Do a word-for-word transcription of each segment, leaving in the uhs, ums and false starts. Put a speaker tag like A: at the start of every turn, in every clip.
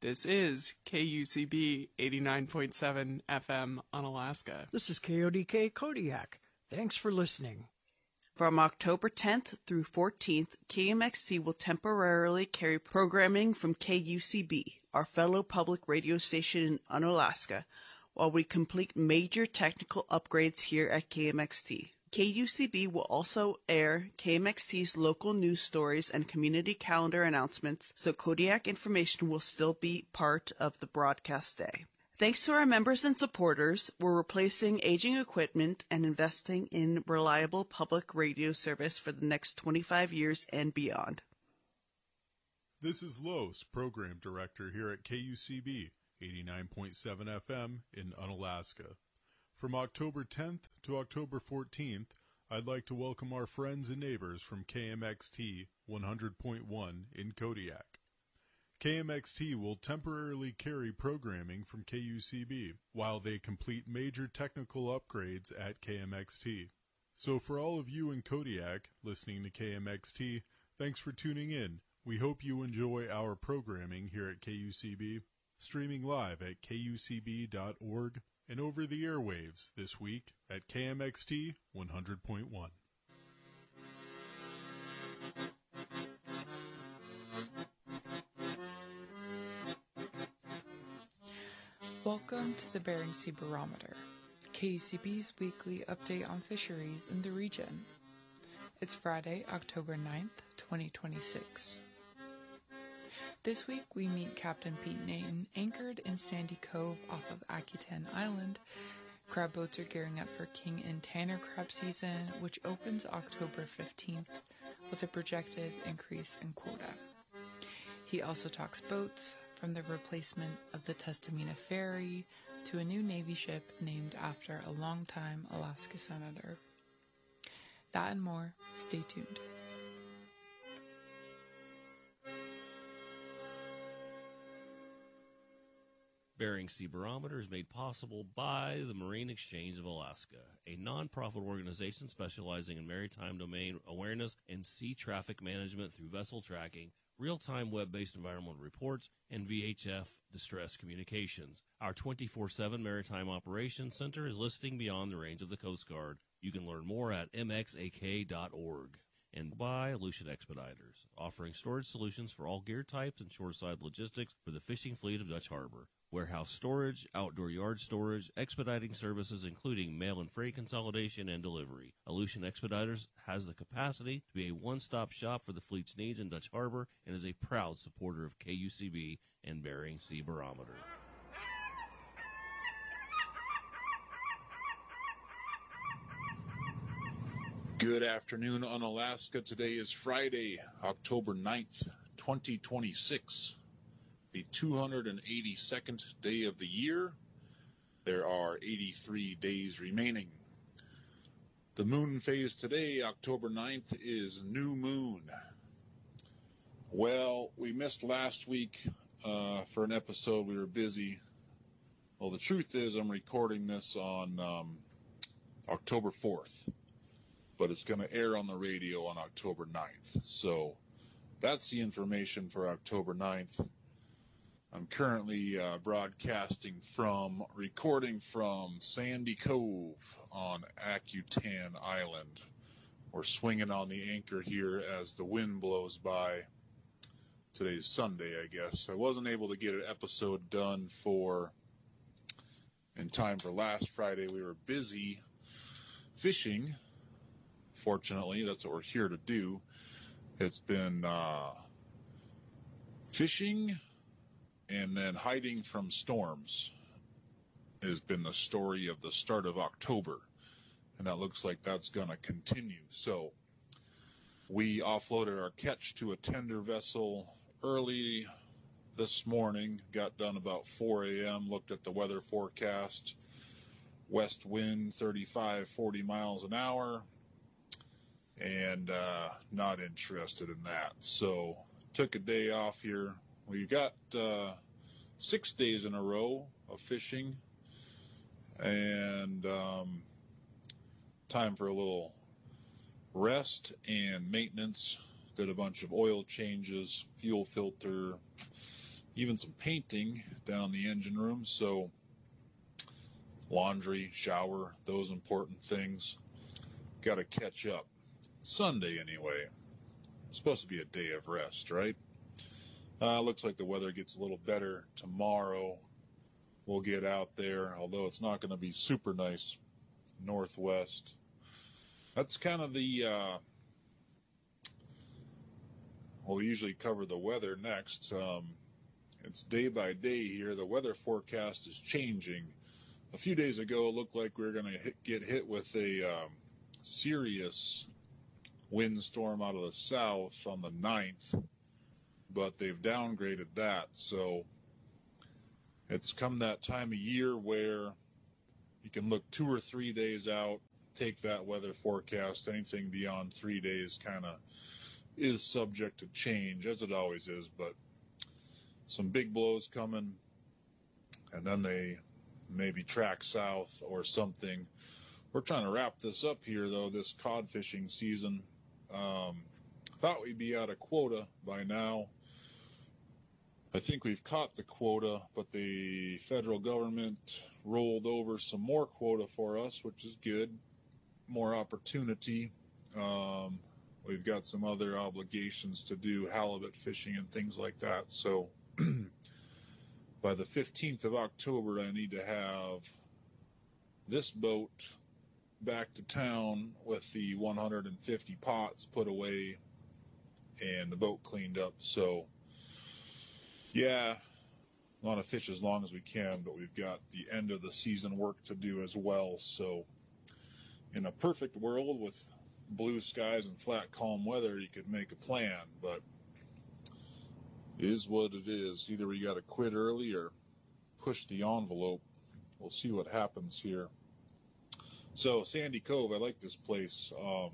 A: This is K U C B eighty-nine point seven F M on Alaska.
B: This is K O D K Kodiak. Thanks for listening.
C: From October tenth through fourteenth, K M X T will temporarily carry programming from K U C B, our fellow public radio station in Unalaska, while we complete major technical upgrades here at K M X T. K U C B will also air K M X T's local news stories and community calendar announcements, so Kodiak information will still be part of the broadcast day. Thanks to our members and supporters, we're replacing aging equipment and investing in reliable public radio service for the next twenty-five years and beyond.
D: This is Los, Program Director here at K U C B, eighty-nine point seven F M in Unalaska. From October tenth to October fourteenth, I'd like to welcome our friends and neighbors from K M X T one hundred point one in Kodiak. K M X T will temporarily carry programming from K U C B while they complete major technical upgrades at K M X T. So for all of you in Kodiak listening to K M X T, thanks for tuning in. We hope you enjoy our programming here at K U C B, streaming live at K U C B dot org and over the airwaves this week at K M X T one hundred point one.
E: Welcome to the Bering Sea Barometer, K U C B's weekly update on fisheries in the region. It's Friday, October ninth, twenty twenty-six. This week we meet Captain Pete Nain, anchored in Sandy Cove off of Akutan Island. Crab boats are gearing up for king and tanner crab season, which opens October fifteenth with a projected increase in quota. He also talks boats, from the replacement of the Tustumena Ferry to a new Navy ship named after a longtime Alaska Senator. That and more. Stay tuned.
F: Bering Sea Barometer is made possible by the Marine Exchange of Alaska, a non-profit organization specializing in maritime domain awareness and sea traffic management through vessel tracking, real-time web-based environmental reports, and V H F distress communications. Our twenty-four seven Maritime Operations Center is listing beyond the range of the Coast Guard. You can learn more at m x a k dot org. And by Aleutian Expeditors, offering storage solutions for all gear types and shoreside logistics for the fishing fleet of Dutch Harbor. Warehouse storage, outdoor yard storage, expediting services including mail and freight consolidation and delivery. Aleutian Expeditors has the capacity to be a one-stop shop for the fleet's needs in Dutch Harbor and is a proud supporter of K U C B and Bering Sea Barometer.
G: Good afternoon, Unalaska. Today is Friday, October ninth, twenty twenty-six. The two hundred eighty-second day of the year. There are eighty-three days remaining. The moon phase today, October ninth, is new moon. Well, we missed last week uh, for an episode. We were busy. Well, the truth is I'm recording this on um, October fourth, but it's going to air on the radio on October ninth. So that's the information for October ninth. I'm currently uh, broadcasting from, recording from Sandy Cove on Akutan Island. We're swinging on the anchor here as the wind blows by. Today's Sunday, I guess. I wasn't able to get an episode done for, in time for last Friday. We were busy fishing. Fortunately, that's what we're here to do. It's been uh, fishing and then hiding from storms has been the story of the start of October. And that looks like that's going to continue. So we offloaded our catch to a tender vessel early this morning. Got done about four a.m., looked at the weather forecast. West wind, thirty-five, forty miles an hour. And uh, not interested in that. So took a day off here. We've got uh, six days in a row of fishing, and um, time for a little rest and maintenance. Did a bunch of oil changes, fuel filter, even some painting down the engine room. So laundry, shower, those important things. Got to catch up. Sunday anyway. Supposed to be a day of rest, right? Uh, looks like the weather gets a little better tomorrow. We'll get out there, although it's not going to be super nice northwest. That's kind of the, uh, well, we usually cover the weather next. Um, it's day by day here. The weather forecast is changing. A few days ago, it looked like we were going to get hit with a um, serious windstorm out of the south on the ninth, but they've downgraded that. So it's come that time of year where you can look two or three days out, take that weather forecast. Anything beyond three days kind of is subject to change, as it always is. But some big blows coming, and then they maybe track south or something. We're trying to wrap this up here, though, this cod fishing season. Um, thought we'd be out of quota by now. I think we've caught the quota, but the federal government rolled over some more quota for us, which is good. More opportunity. Um, we've got some other obligations to do, halibut fishing and things like that. So by the fifteenth of October, I need to have this boat back to town with the one hundred fifty pots put away and the boat cleaned up. So yeah, want to fish as long as we can, but we've got the end of the season work to do as well. So in a perfect world with blue skies and flat, calm weather, you could make a plan, but it is what it is. Either we got to quit early or push the envelope. We'll see what happens here. So Sandy Cove, I like this place. Um,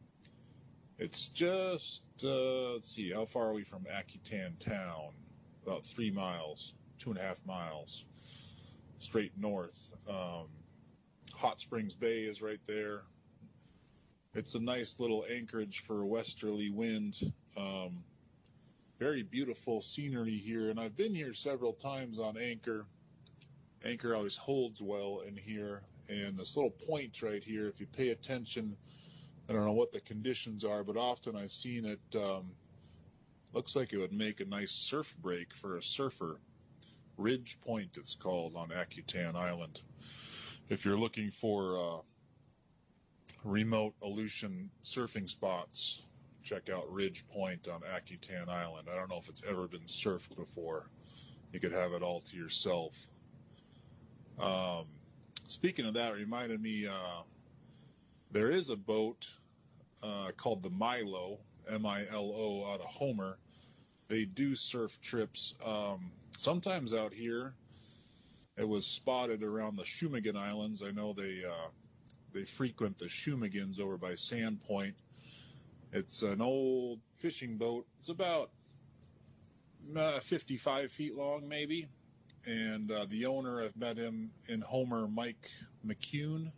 G: it's just, uh, let's see, how far are we from Akutan town? About three miles, two and a half miles, straight north. Um, Hot Springs Bay is right there. It's a nice little anchorage for a westerly wind. Um, very beautiful scenery here, and I've been here several times on Anchor. Anchor always holds well in here, and this little point right here, if you pay attention, I don't know what the conditions are, but often I've seen it, um, looks like it would make a nice surf break for a surfer. Ridge Point, it's called, on Akutan Island. If you're looking for uh, remote Aleutian surfing spots, check out Ridge Point on Akutan Island. I don't know if it's ever been surfed before. You could have it all to yourself. Um, speaking of that, it reminded me, uh, there is a boat uh, called the Milo, M I L O, out of Homer. They do surf trips. Um, sometimes out here, it was spotted around the Shumagon Islands. I know they uh, they frequent the Shumagons over by Sandpoint. It's an old fishing boat. It's about uh, fifty-five feet long, maybe. And uh, the owner, I've met him in Homer, Mike McCune.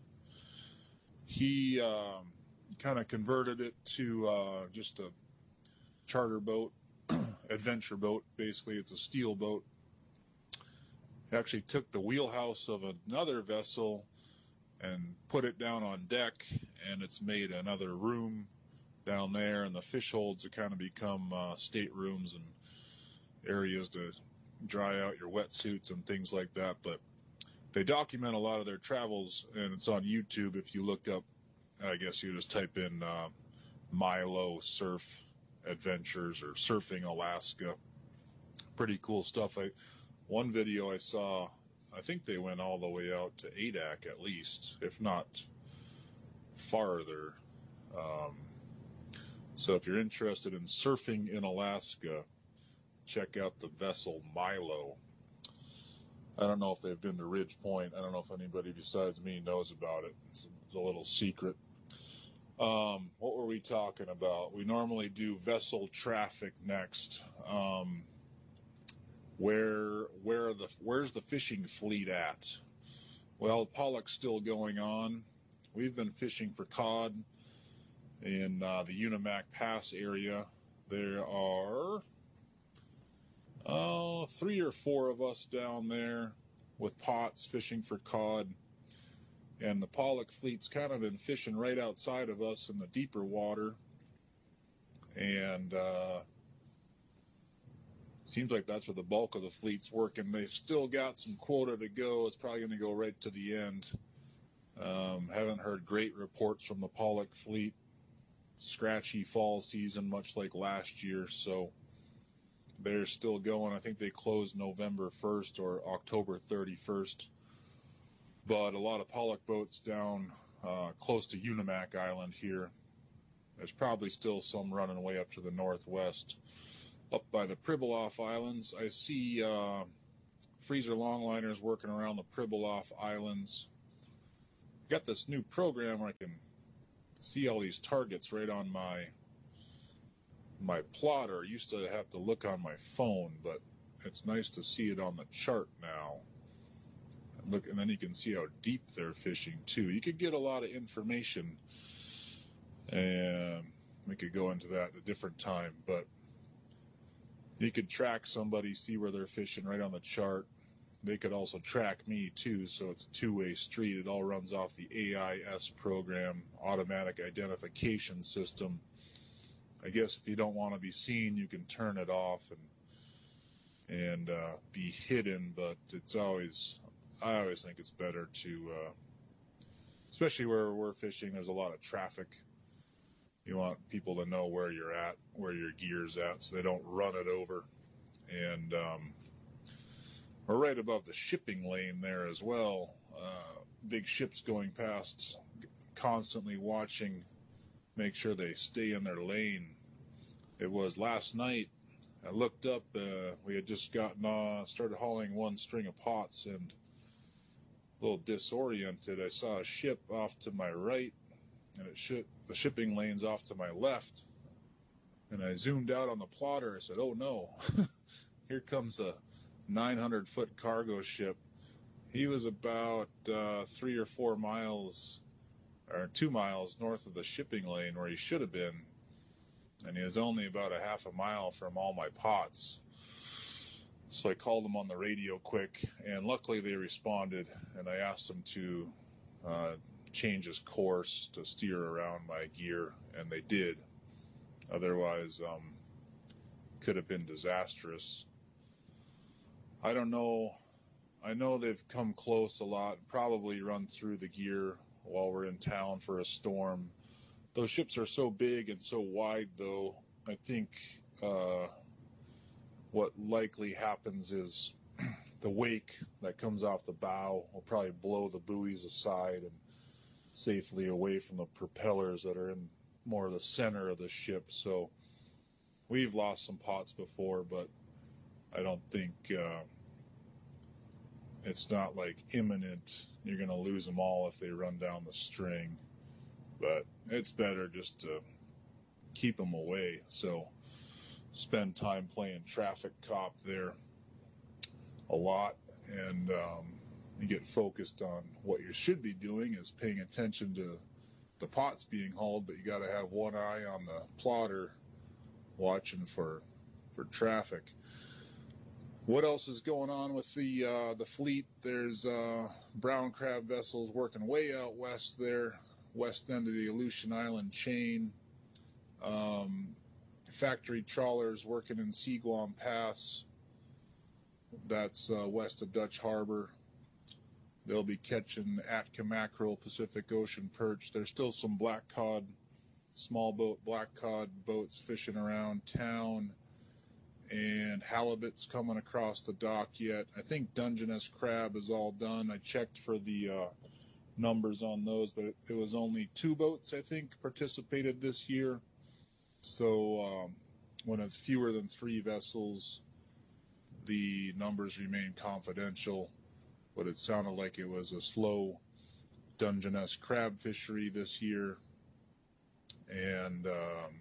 G: He um, kind of converted it to uh, just a charter boat, adventure boat. Basically, it's a steel boat. He actually took the wheelhouse of another vessel and put it down on deck, and it's made another room down there, and the fish holds have kind of become uh, staterooms and areas to dry out your wetsuits and things like that. But they document a lot of their travels, and it's on YouTube. If you look up, I guess you just type in uh, Milo Surf Adventures or Surfing Alaska. Pretty cool stuff. I, one video I saw, I think they went all the way out to Adak at least, if not farther. Um, so if you're interested in surfing in Alaska, check out the vessel Milo. I don't know if they've been to Ridge Point. I don't know if anybody besides me knows about it. It's, it's a little secret. Um, what were we talking about? We normally do vessel traffic next. Um, where where are the where's the fishing fleet at? Well, pollock's still going on. We've been fishing for cod in uh, the Unimac Pass area. There are oh, three or four of us down there with pots fishing for cod. And the pollock fleet's kind of been fishing right outside of us in the deeper water. And uh, seems like that's where the bulk of the fleet's working. They've still got some quota to go. It's probably going to go right to the end. Um, haven't heard great reports from the pollock fleet. Scratchy fall season, much like last year. So they're still going. I think they closed November first or October thirty-first. But a lot of pollock boats down uh, close to Unimak Island here. There's probably still some running way up to the northwest. Up by the Pribilof Islands, I see uh, freezer longliners working around the Pribilof Islands. Got this new program where I can see all these targets right on my my plotter. I used to have to look on my phone, but it's nice to see it on the chart now. Look, and then you can see how deep they're fishing too. You could get a lot of information, and we could go into that at a different time. But you could track somebody, see where they're fishing right on the chart. They could also track me too, so it's a two-way street. It all runs off the A I S program, Automatic Identification System. I guess if you don't want to be seen, you can turn it off and and uh, be hidden. But it's always I always think it's better to, uh, especially where we're fishing, there's a lot of traffic. You want people to know where you're at, where your gear's at, so they don't run it over. And um, we're right above the shipping lane there as well. Uh, big ships going past, constantly watching, make sure they stay in their lane. It was last night, I looked up, uh, we had just gotten uh, started hauling one string of pots, and a little disoriented, I saw a ship off to my right, and it sh- the shipping lane's off to my left. And I zoomed out on the plotter. I said, oh no, here comes a nine hundred foot cargo ship. He was about uh, three or four miles, or two miles north of the shipping lane where he should have been. And he was only about a half a mile from all my pots. So I called them on the radio quick, and luckily they responded, and I asked them to uh, change his course to steer around my gear, and they did. Otherwise, um, could have been disastrous. I don't know. I know they've come close a lot, probably run through the gear while we're in town for a storm. Those ships are so big and so wide, though, I think uh, what likely happens is the wake that comes off the bow will probably blow the buoys aside and safely away from the propellers that are in more of the center of the ship. So we've lost some pots before, but I don't think uh, it's not like imminent. You're going to lose them all if they run down the string. But it's better just to keep them away. So spend time playing traffic cop there a lot, and um, you get focused on what you should be doing is paying attention to the pots being hauled, but you got to have one eye on the plotter watching for for traffic. What else is going on with the uh, the fleet? There's uh, brown crab vessels working way out west there, west end of the Aleutian Island chain. Um, factory trawlers working in Seguam Pass. That's uh, west of Dutch Harbor. They'll be catching Atka mackerel, Pacific Ocean perch. There's still some black cod, small boat black cod boats fishing around town, and halibut's coming across the dock yet. I think Dungeness crab is all done. I checked for the uh, numbers on those, but it, it was only two boats, I think, participated this year. So um, when it's fewer than three vessels, the numbers remain confidential. But it sounded like it was a slow Dungeness crab fishery this year. And um,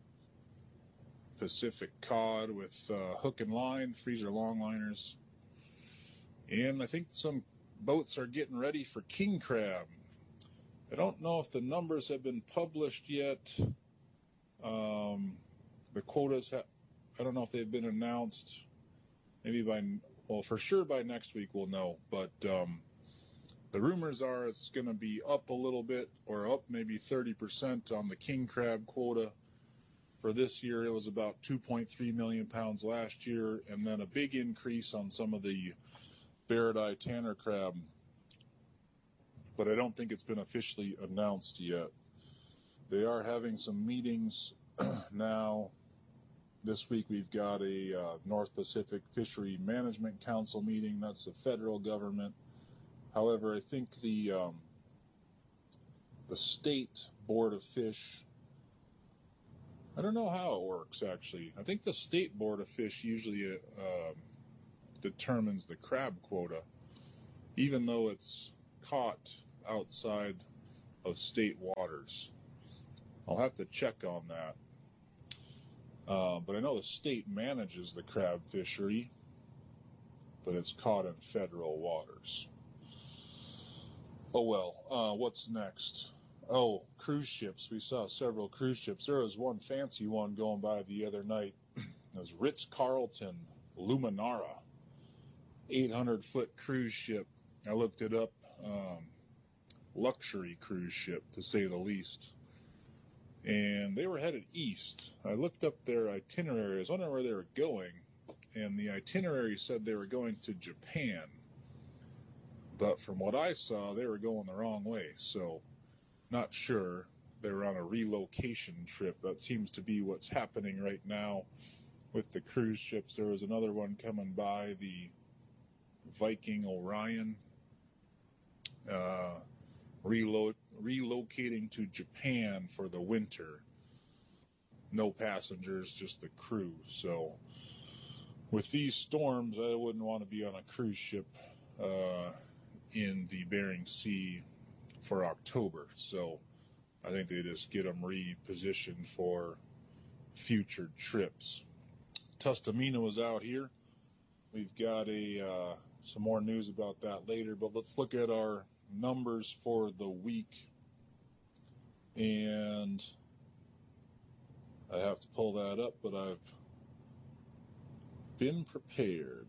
G: Pacific cod with uh, hook and line, freezer longliners. And I think some boats are getting ready for king crab. I don't know if the numbers have been published yet. Um, the quotas, ha- I don't know if they've been announced. maybe by, well, for sure by next week we'll know. But um, the rumors are it's going to be up a little bit, or up maybe thirty percent on the king crab quota. For this year, it was about two point three million pounds last year, and then a big increase on some of the Barrett-eye tanner crab. But I don't think it's been officially announced yet. They are having some meetings now. This week we've got a uh, North Pacific Fishery Management Council meeting. That's the federal government. However, I think the um, the state board of fish, I don't know how it works actually. I think the state board of fish usually uh, determines the crab quota, even though it's caught outside of state waters. I'll have to check on that. Uh, but I know the state manages the crab fishery, but it's caught in federal waters. Oh well, uh, what's next? Oh, cruise ships. We saw several cruise ships. There was one fancy one going by the other night. It was Ritz-Carlton Luminara, eight hundred foot cruise ship. I looked it up. Um, luxury cruise ship, to say the least. And they were headed east. I looked up their itinerary. I was wondering where they were going. And the itinerary said they were going to Japan. But from what I saw, they were going the wrong way. So, not sure. They were on a relocation trip. That seems to be what's happening right now with the cruise ships. There was another one coming by, the Viking Orion, uh, relo- relocating to Japan for the winter. No passengers, just the crew. So, with these storms, I wouldn't want to be on a cruise ship uh, in the Bering Sea for October. So, I think they just get them repositioned for future trips. Tustamina was out here. We've got a uh, some more news about that later, but let's look at our numbers for the week. And I have to pull that up, but I've been prepared.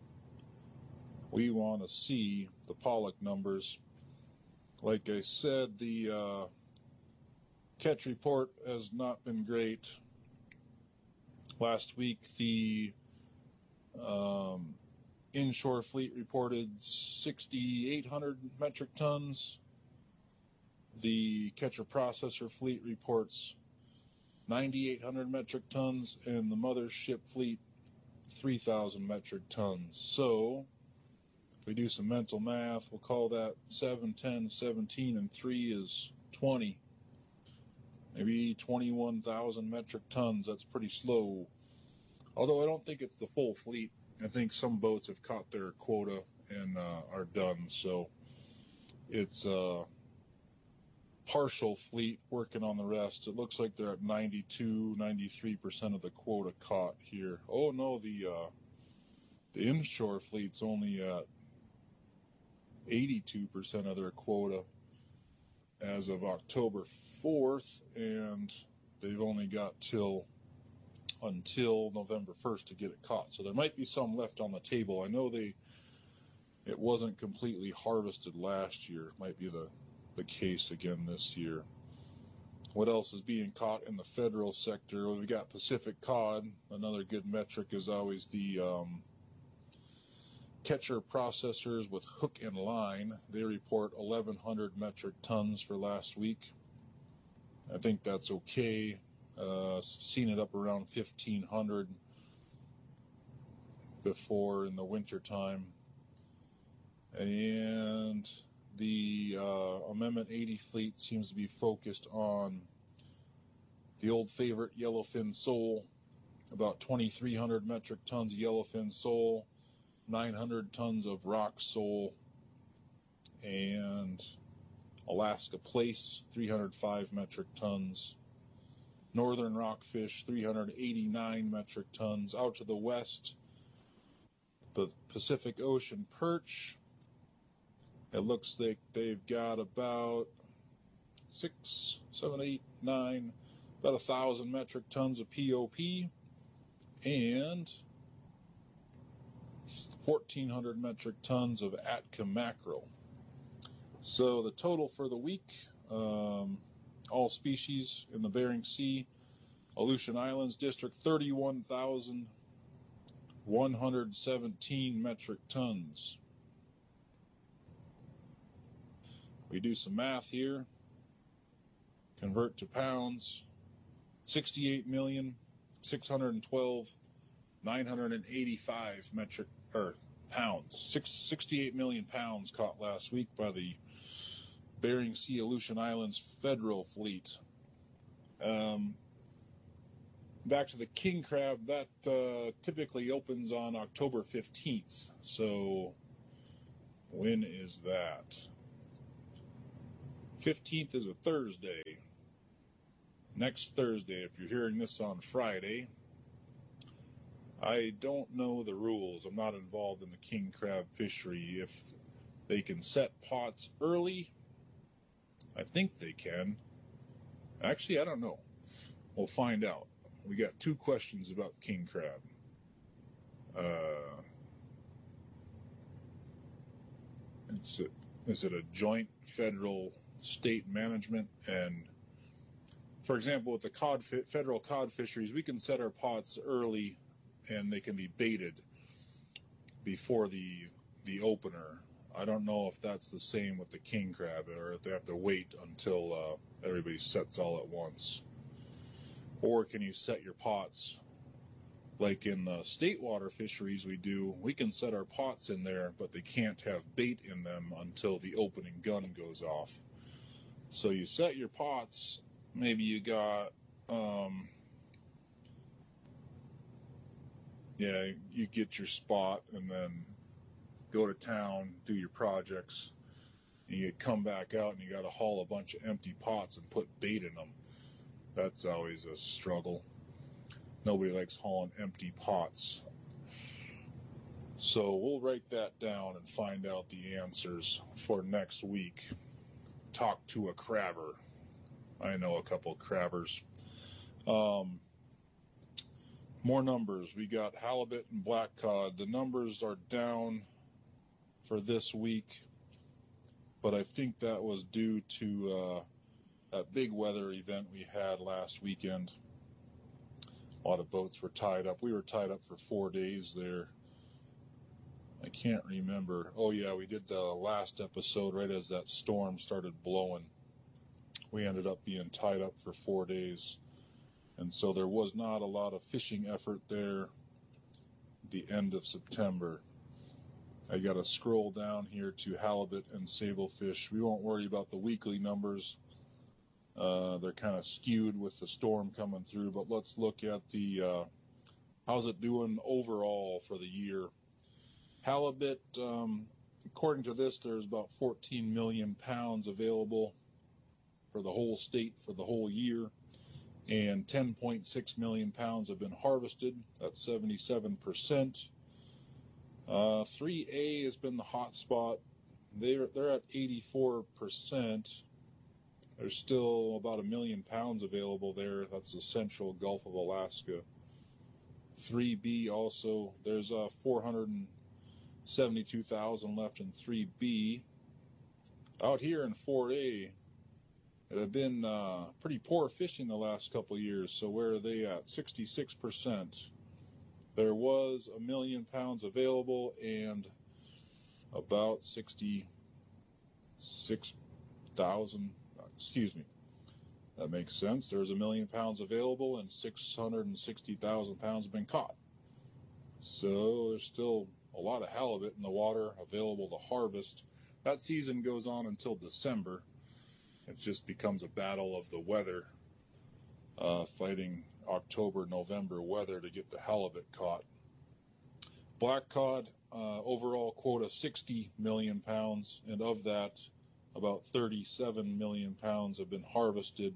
G: We want to see the pollock numbers. Like I said, the uh, catch report has not been great. Last week, the um, inshore fleet reported six thousand eight hundred metric tons. The catcher processor fleet reports nine thousand eight hundred metric tons, and the mothership fleet three thousand metric tons. So, if we do some mental math, we'll call that seven, ten, seventeen, and three is twenty. Maybe twenty-one thousand metric tons. That's pretty slow. Although I don't think it's the full fleet. I think some boats have caught their quota and uh, are done. So it's a partial fleet working on the rest. It looks like they're at ninety-two, ninety-three percent of the quota caught here. Oh no, the uh, the inshore fleet's only at eighty-two percent of their quota as of October fourth, and they've only got till until November first to get it caught. So there might be some left on the table. I know they it wasn't completely harvested last year. Might be the, the case again this year. What else is being caught in the federal sector? Well, we got Pacific cod. Another good metric is always the um, catcher processors with hook and line. They report eleven hundred metric tons for last week. I think that's okay. Uh, seen it up around fifteen hundred before in the winter time. And the uh, Amendment eighty fleet seems to be focused on the old favorite yellowfin sole, about twenty-three hundred metric tons of yellowfin sole, nine hundred tons of rock sole, and Alaska plaice, three hundred five metric tons. Northern rockfish, three hundred eighty-nine metric tons. Out to the west, the Pacific Ocean perch, it looks like they've got about six, seven, eight, nine, about a thousand metric tons of P O P. And fourteen hundred metric tons of Atka mackerel. So the total for the week, um, all species in the Bering Sea, Aleutian Islands District, thirty-one thousand one hundred seventeen metric tons. We do some math here. Convert to pounds. sixty-eight million six hundred twelve thousand nine hundred eighty-five metric or pounds. Six, sixty-eight million pounds caught last week by the Bering Sea Aleutian Islands Federal Fleet. Um, back to the king crab, that uh, typically opens on October fifteenth. So when is that? fifteenth is a Thursday. Next Thursday, if you're hearing this on Friday. I don't know the rules. I'm not involved in the king crab fishery. If they can set pots early, I think they can. Actually, I don't know. We'll find out. We got two questions about the king crab. Uh, it's a, is it a joint federal state management? And for example, with the cod federal cod fisheries, we can set our pots early and they can be baited before the the opener. I don't know if that's the same with the king crab, or if they have to wait until uh, everybody sets all at once. Or can you set your pots like in the state water fisheries we do? We can set our pots in there, but they can't have bait in them until the opening gun goes off. So you set your pots. Maybe you got um, yeah, you get your spot and then go to town, do your projects, and you come back out and you got to haul a bunch of empty pots and put bait in them. That's always a struggle. Nobody likes hauling empty pots. So we'll write that down and find out the answers for next week. Talk to a crabber. I know a couple of crabbers. Um, more numbers. We got halibut and black cod. The numbers are down for this week, but I think that was due to uh, that big weather event we had last weekend. A lot of boats were tied up. We were tied up for four days there. I can't remember. Oh yeah, we did the last episode right as that storm started blowing. We ended up being tied up for four days. And so there was not a lot of fishing effort there at the end of September. I got to scroll down here to halibut and sablefish. We won't worry about the weekly numbers. Uh, they're kind of skewed with the storm coming through, but let's look at the, uh, how's it doing overall for the year. Halibut, um, according to this, there's about fourteen million pounds available for the whole state for the whole year, and ten point six million pounds have been harvested. That's seventy-seven percent. Uh, three A has been the hot spot. They're, they're at eighty-four percent. There's still about a million pounds available there. That's the central Gulf of Alaska. three B also, there's uh, four hundred seventy-two thousand left in three B. Out here in four A, it had been uh, pretty poor fishing the last couple of years, so where are they at? sixty-six percent. There was a million pounds available and about sixty-six thousand, excuse me, that makes sense. There's a million pounds available and six hundred sixty thousand pounds have been caught. So there's still a lot of halibut in the water available to harvest. That season goes on until December. It just becomes a battle of the weather, uh, fighting October, November weather to get the halibut caught. Black cod, uh, overall quota sixty million pounds, and of that, about thirty-seven million pounds have been harvested.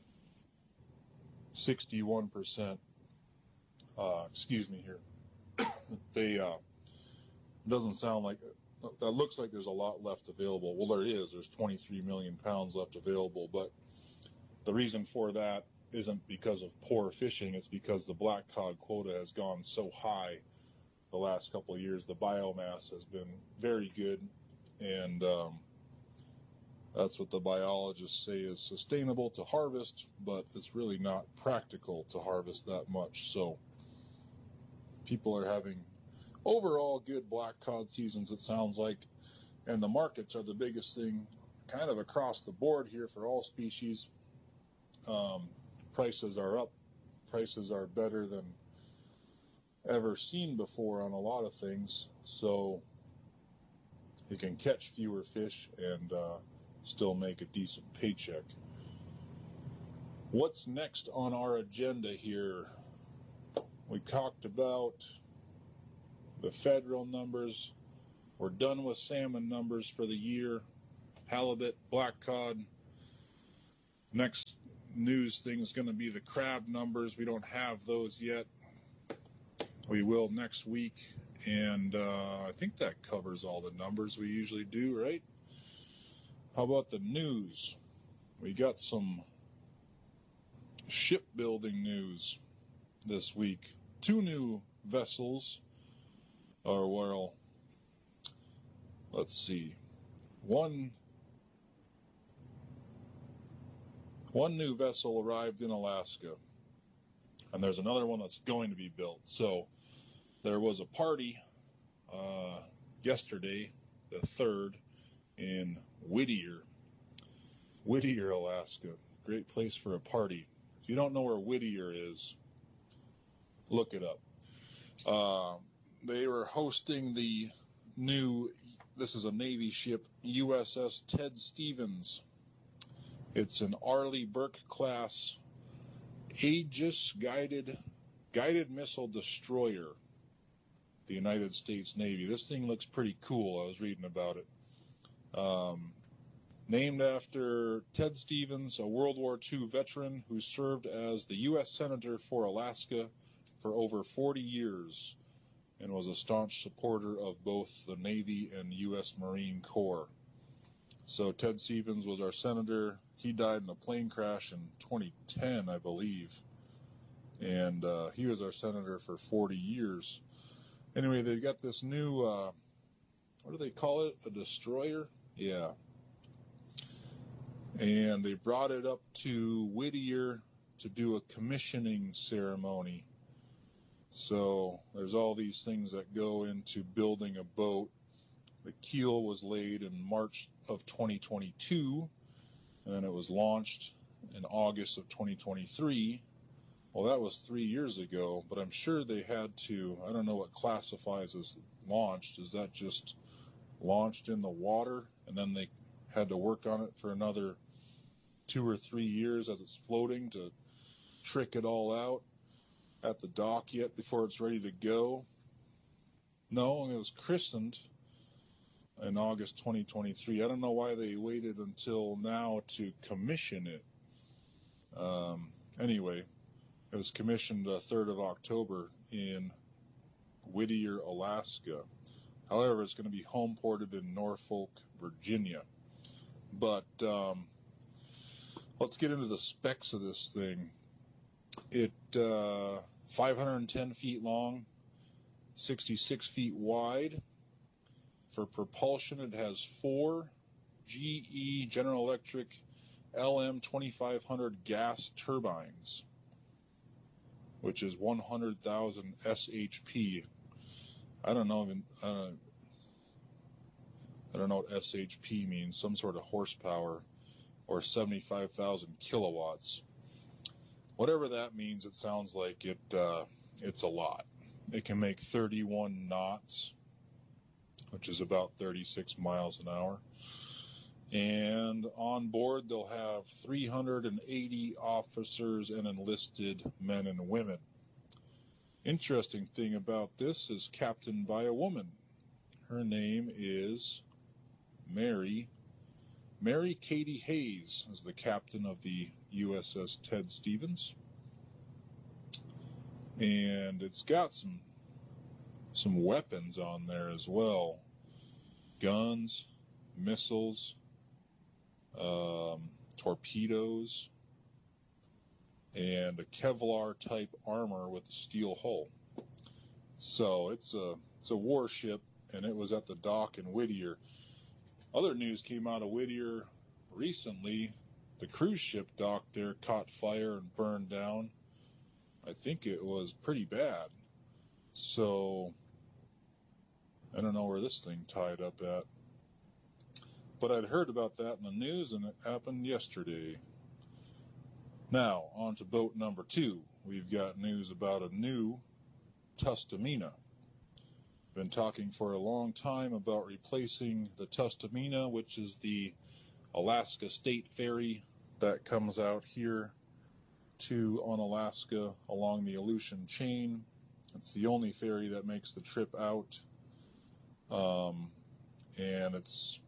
G: sixty-one percent, uh, excuse me here. they, uh, doesn't sound like, that looks like there's a lot left available. Well, there is. There's twenty-three million pounds left available, but the reason for that isn't because of poor fishing. It's because the black cod quota has gone so high the last couple of years, the biomass has been very good, and um, that's what the biologists say is sustainable to harvest, but it's really not practical to harvest that much. So people are having overall good black cod seasons, it sounds like, and the markets are the biggest thing kind of across the board here for all species. Um, prices are up. Prices are better than ever seen before on a lot of things, so you can catch fewer fish and uh, still make a decent paycheck. What's next on our agenda here? We talked about the federal numbers. We're done with salmon numbers for the year. Halibut, black cod. Next news thing is going to be the crab numbers. We don't have those yet. We will next week, and uh, I think that covers all the numbers we usually do, right? How about the news? We got some shipbuilding news this week. Two new vessels, or well, let's see, one one new vessel arrived in Alaska, and there's another one that's going to be built. So there was a party uh, yesterday, the third, in Whittier, Whittier, Alaska. Great place for a party. If you don't know where Whittier is, look it up. Uh, they were hosting the new, this is a Navy ship, U S S Ted Stevens. It's an Arleigh Burke class Aegis guided guided missile destroyer. The United States Navy. This thing looks pretty cool. I was reading about it. Um, named after Ted Stevens, a World War Two veteran who served as the U S Senator for Alaska for over forty years and was a staunch supporter of both the Navy and U S Marine Corps. So Ted Stevens was our senator. He died in a plane crash in twenty ten, I believe. And uh, he was our senator for forty years. Anyway, they've got this new, uh, what do they call it? A destroyer? Yeah. And they brought it up to Whittier to do a commissioning ceremony. So there's all these things that go into building a boat. The keel was laid in March of twenty twenty-two, and then it was launched in August of twenty twenty-three. Well, that was three years ago, but I'm sure they had to, I don't know what classifies as launched. Is that just launched in the water, and then they had to work on it for another two or three years as it's floating to trick it all out at the dock yet before it's ready to go? No, it was christened in August twenty twenty-three. I don't know why they waited until now to commission it. Um, anyway, it was commissioned the third of October in Whittier, Alaska. However, it's going to be home ported in Norfolk, Virginia. But um, let's get into the specs of this thing. It uh, five hundred ten feet long, sixty-six feet wide. For propulsion, it has four G E General Electric L M twenty-five hundred gas turbines, which is one hundred thousand S H P. I don't know even uh, I don't know what S H P means. Some sort of horsepower, or seventy-five thousand kilowatts. Whatever that means, it sounds like it. Uh, it's a lot. It can make thirty-one knots, which is about thirty-six miles an hour. And on board, they'll have three hundred eighty officers and enlisted men and women. Interesting thing about this is captained by a woman. Her name is Mary. Mary Katie Hayes is the captain of the U S S Ted Stevens. And it's got some some weapons on there as well. Guns, missiles, um, torpedoes, and a Kevlar type armor with a steel hull. So it's a it's a warship, and it was at the dock in Whittier. Other news came out of Whittier recently. The cruise ship dock there caught fire and burned down. I think it was pretty bad. So I don't know where this thing tied up at. But I'd heard about that in the news, and it happened yesterday. Now, on to boat number two. We've got news about a new Tustumena. Been talking for a long time about replacing the Tustumena, which is the Alaska State Ferry that comes out here to Unalaska along the Aleutian Chain. It's the only ferry that makes the trip out. Um, and it's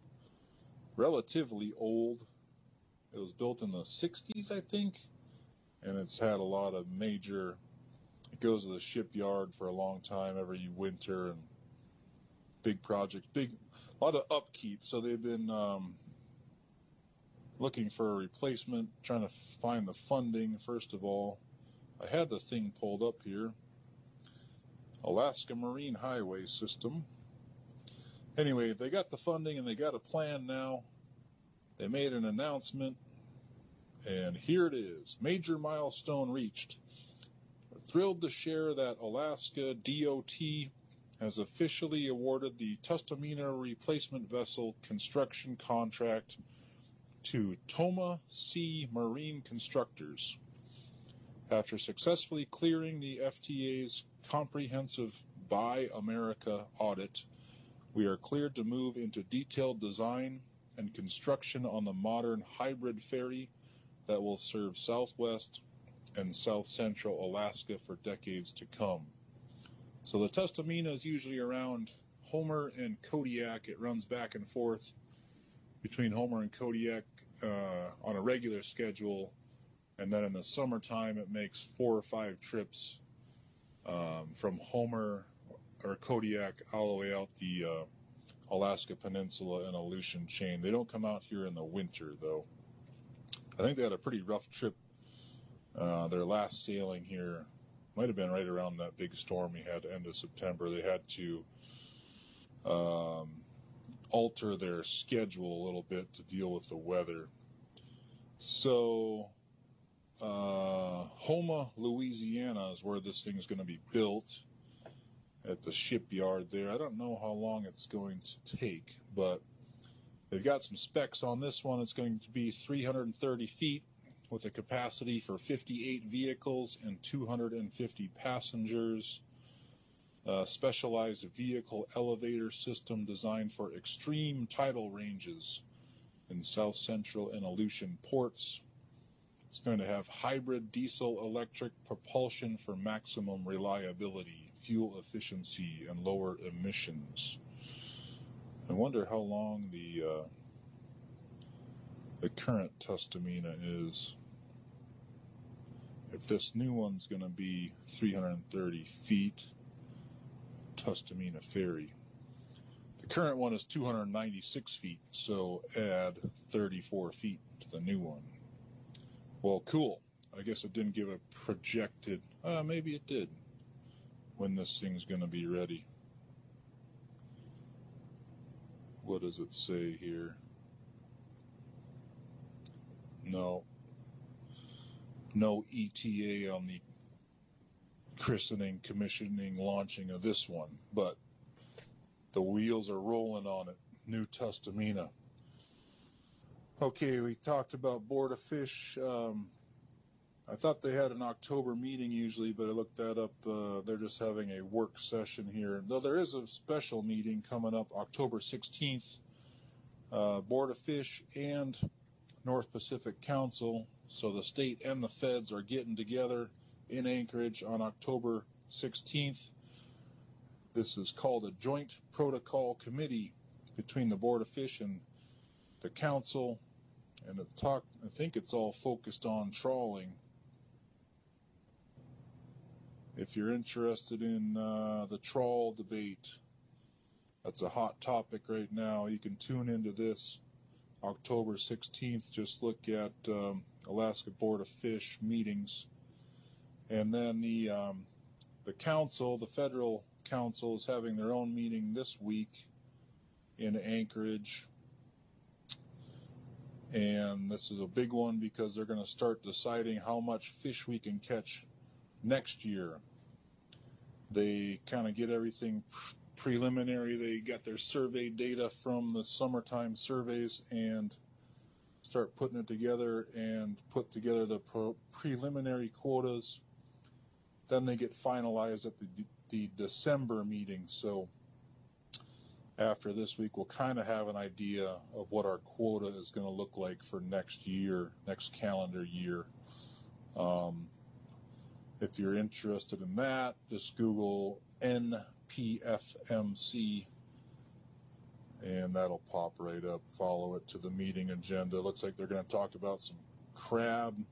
G: relatively old. It was built in the sixties, I think, and it's had a lot of major, it goes to the shipyard for a long time every winter, and big projects, big, a lot of upkeep. So they've been um, looking for a replacement, trying to find the funding, first of all. I had the thing pulled up here. Alaska Marine Highway System. Anyway, they got the funding and they got a plan now. They made an announcement, and here it is. Major milestone reached. We're thrilled to share that Alaska D O T has officially awarded the Tustumena replacement vessel construction contract to Toma Sea Marine Constructors. After successfully clearing the F T A's comprehensive Buy America audit, we are cleared to move into detailed design and construction on the modern hybrid ferry that will serve Southwest and South Central Alaska for decades to come. So the Tustumena is usually around Homer and Kodiak. It runs back and forth between Homer and Kodiak uh, on a regular schedule, and then in the summertime it makes four or five trips um, from Homer or Kodiak all the way out the uh, Alaska Peninsula and Aleutian Chain. They don't come out here in the winter, though. I think they had a pretty rough trip. Uh, their last sailing here might have been right around that big storm we had end of September. They had to um, alter their schedule a little bit to deal with the weather. So uh, Houma, Louisiana is where this thing is going to be built, at the shipyard there. I don't know how long it's going to take, but they've got some specs on this one. It's going to be three hundred thirty feet with a capacity for fifty-eight vehicles and two hundred fifty passengers. A specialized vehicle elevator system designed for extreme tidal ranges in South Central and Aleutian ports. It's going to have hybrid diesel-electric propulsion for maximum reliability, fuel efficiency, and lower emissions. I wonder how long the uh, the current Tustumena is. If this new one's going to be three hundred thirty feet, Tustumena Ferry. The current one is two hundred ninety-six feet, so add thirty-four feet to the new one. Well, cool. I guess it didn't give a projected, uh, maybe it did, when this thing's going to be ready. What does it say here? No. No E T A on the christening, commissioning, launching of this one, but the wheels are rolling on it. New Tustumena. Okay, we talked about Board of Fish. Um, I thought they had an October meeting usually, but I looked that up. Uh, they're just having a work session here. Though there is a special meeting coming up October sixteenth. Uh, Board of Fish and North Pacific Council, so the state and the feds are getting together in Anchorage on October sixteenth. This is called a Joint Protocol Committee between the Board of Fish and the Council. And it talk, I think it's all focused on trawling. If you're interested in uh, the trawl debate, that's a hot topic right now. You can tune into this October sixteenth. Just look at um, Alaska Board of Fish meetings. And then the um, the council, the federal council, is having their own meeting this week in Anchorage. And this is a big one because they're going to start deciding how much fish we can catch next year. They kind of get everything preliminary. They got their survey data from the summertime surveys and start putting it together and put together the pro- preliminary quotas. Then they get finalized at the, the December meeting. So after this week, we'll kind of have an idea of what our quota is going to look like for next year, next calendar year. Um, if you're interested in that, just Google N P F M C and that'll pop right up. Follow it to the meeting agenda. Looks like they're going to talk about some crab